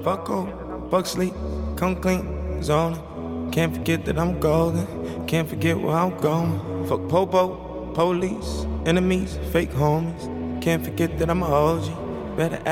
Fuck old, fuck sleep, come clean, zoning. Can't forget that I'm golden, can't forget where I'm going. Fuck popo, police, enemies, fake homies. Can't forget that I'm a OG, better